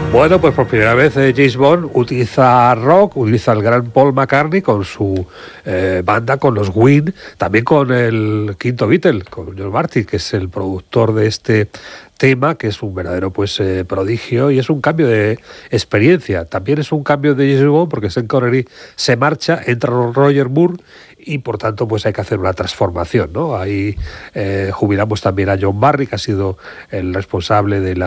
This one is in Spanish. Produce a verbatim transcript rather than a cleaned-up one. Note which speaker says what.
Speaker 1: Bueno, pues por primera vez eh, James Bond utiliza rock, utiliza el gran Paul McCartney con su eh, banda, con los Ween, también con el quinto Beatle, con George Martin, que es el productor de este tema, que es un verdadero pues eh, prodigio, y es un cambio de experiencia. También es un cambio de James Bond porque Sean Connery se marcha, entra Roger Moore y por tanto pues hay que hacer una transformación, ¿no? Ahí eh, jubilamos también a John Barry, que ha sido el responsable de la